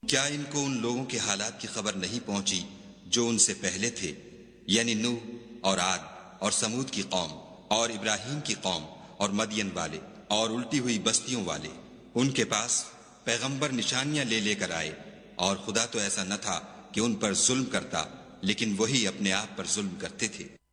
क्या इनको उन लोगों के हालात की खबर नहीं पहुंची जो उनसे पहले थे, यानी नूह और आद और समूद की कौम और इब्राहीम की कौम और मदियन वाले और उल्टी हुई बस्तियों वाले। उनके पास पैगंबर निशानियां ले लेकर आए, और खुदा तो ऐसा न था कि उन पर जुल्म करता, लेकिन वही अपने आप पर जुल्म करते थे।